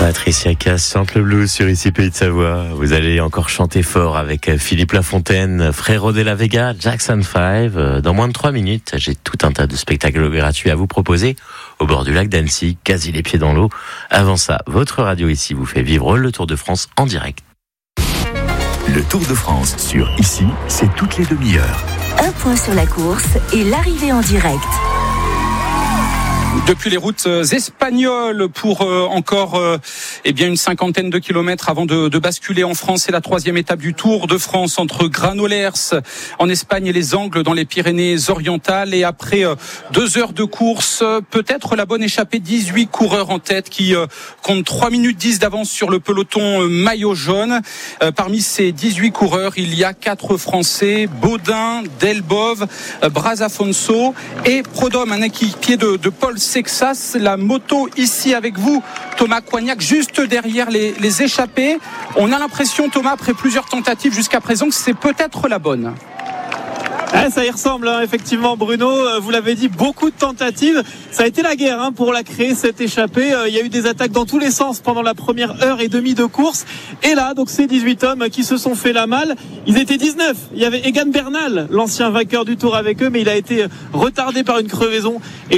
Patricia Cass chante le blues sur ici Pays de Savoie. Vous allez encore chanter fort avec Philippe Lafontaine, Frérot de la Vega, Jackson 5. Dans moins de 3 minutes, j'ai tout un tas de spectacles gratuits à vous proposer au bord du lac d'Annecy, quasi les pieds dans l'eau. Avant ça, votre radio ici vous fait vivre le Tour de France en direct. Le Tour de France sur ici, c'est toutes les demi-heures. Un point sur la course et l'arrivée en direct. Depuis les routes espagnoles pour encore une 50aine de kilomètres avant de basculer en France. C'est la 3e étape du Tour de France entre Granollers en Espagne et les Angles dans les Pyrénées-Orientales. Et après 2 heures de course, peut-être la bonne échappée, 18 coureurs en tête qui comptent 3 minutes 10 d'avance sur le peloton maillot jaune. Parmi ces 18 coureurs, il y a 4 Français, Baudin, Delbove, Brazafonso et Prodhomme, un équipier de Paul Sexas. La moto ici avec vous, Thomas Coignac, juste derrière les échappés. On a l'impression, Thomas, après plusieurs tentatives jusqu'à présent, que c'est peut-être la bonne. Ça y ressemble, effectivement, Bruno. Vous l'avez dit, beaucoup de tentatives. Ça a été la guerre pour la créer, cette échappée. Il y a eu des attaques dans tous les sens pendant la première heure et demie de course. Et là, donc, ces 18 hommes qui se sont fait la malle. Ils étaient 19. Il y avait Egan Bernal, l'ancien vainqueur du Tour avec eux, mais il a été retardé par une crevaison. Et